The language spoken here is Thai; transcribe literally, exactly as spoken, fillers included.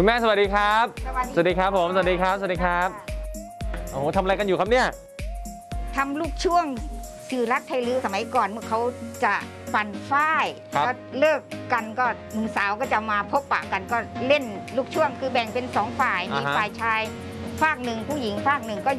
คุณแม่สวัสดีครับสวัสดีครับผมสวัสดีครับสวัสดีครับโอ้โหทำอะไรกันอยู่ครับเนี่ยทำลูกช่วงสื่อรักไทยลือสมัยก่อนเมื่อเขาจะปั่นฝ้ายก็เลิกกันก็หนุ่มสาวก็จะมาพบปะกันก็เล่นลูกช่วงคือแบ่งเป็นสองฝ่ายมีฝ่ายชายฝากหนึ่งผู้หญิงฝากหนึ่งก็